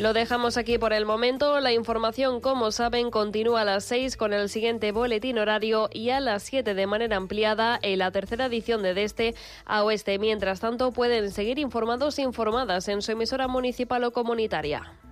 Lo dejamos aquí por el momento. La información, como saben, continúa a las 6 con el siguiente boletín horario y a las 7 de manera ampliada en la tercera edición de Este a Oeste. Mientras tanto, pueden seguir informados e informadas en su emisora municipal o comunitaria.